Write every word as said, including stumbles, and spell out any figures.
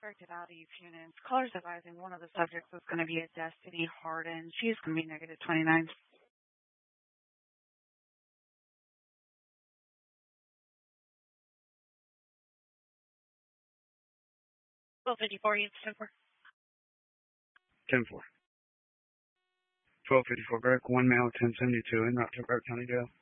Directed out of units. Callers advising one of the subjects is going to be a Destiny Harden. She's going to be negative twenty-nine. twelve fifty-four, units ten four. ten four. twelve fifty-four, Burke, one male, ten seventy-two, en route to Burke County Jail.